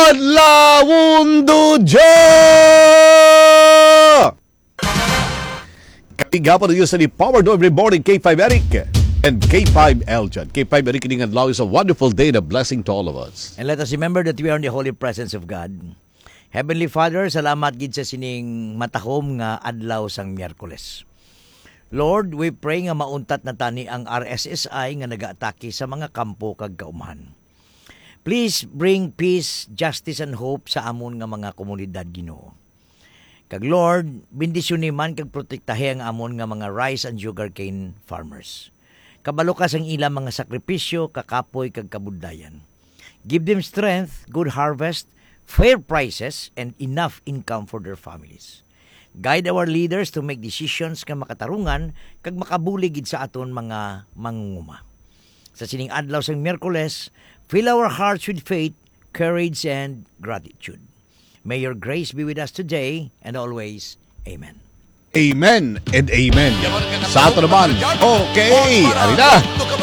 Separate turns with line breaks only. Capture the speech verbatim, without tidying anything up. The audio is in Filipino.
Adlawon Dujo! Kapigapon ng sa ni Power Do every morning, K five Eric and K five Eljan. K five Eric kining adlaw is a wonderful day and a blessing to all of us.
And let us remember that we are in the holy presence of God. Heavenly Father, salamat gid sa sining matahom nga adlaw sang Miyerkules. Lord, we pray nga mauntat na tani ang R S S I nga nagaatake sa mga kampo kag kaumahan. Please bring peace, justice, and hope sa amon nga mga komunidad, Ginoo. Kag Lord, bendisyon ni man kag protektahe ang amon nga mga rice and sugarcane farmers. Kabalo ka sang ilang mga sakripisyo, kakapoy kag kabudlayan. Give them strength, good harvest, fair prices, and enough income for their families. Guide our leaders to make decisions nga makatarungan kag makabulig gid sa aton mga mangunguma. Sa sining adlaw sang Miyerkules, fill our hearts with faith, courage, and gratitude. May your grace be with us today and always. Amen.
Amen and amen. Sa ato naman, okay, ari na.